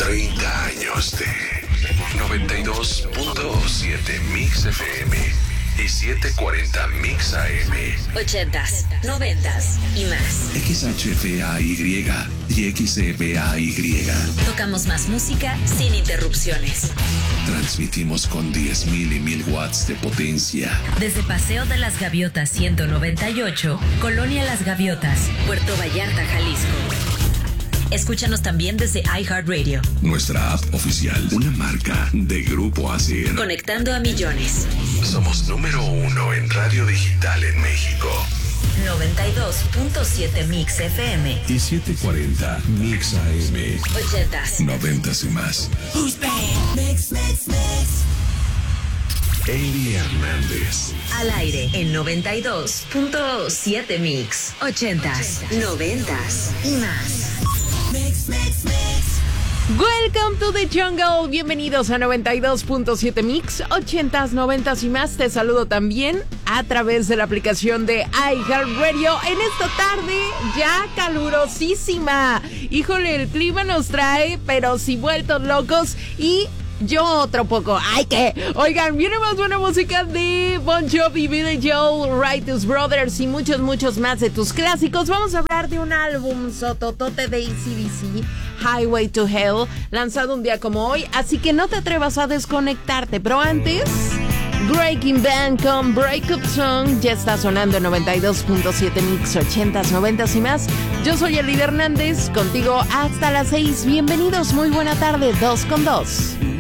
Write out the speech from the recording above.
30 años de 92.7 Mix FM y 740 Mix AM. 80s, 90s y más. XHFAY y XEPAY. Tocamos más música sin interrupciones. Transmitimos con 10.000 y 1.000 watts de potencia. Desde Paseo de las Gaviotas 198, Colonia Las Gaviotas, Puerto Vallarta, Jalisco. Escúchanos también desde iHeartRadio. Nuestra app oficial, una marca de Grupo ASIR. Conectando a millones. Somos número 1 en radio digital en México. 92.7 Mix FM y 740 Mix AM. 80s, 90s y más. Who's bad? Mix, mix, mix. Eli Hernández. Al aire en 92.7 Mix. 80s, 90s y más. Mix, mix, mix. Welcome to the jungle. Bienvenidos a 92.7 Mix, 80s, 90s y más. Te saludo también a través de la aplicación de iHeartRadio en esta tarde ya calurosísima. Híjole, el clima nos trae, pero sí vueltos locos y yo otro poco. ¡Ay, qué! Oigan, viene más buena música de Bon Jovi, Billy Joel, Righteous Brothers y muchos, muchos más de tus clásicos. Vamos a hablar de un álbum sototote de AC/DC, Highway to Hell, lanzado un día como hoy, así que no te atrevas a desconectarte. Pero antes, Breaking Band con Breakup Song ya está sonando en 92.7 Mix, 80s, 90s y más. Yo soy Eli Hernández, contigo hasta las 6. Bienvenidos, muy buena tarde, 2 con 2.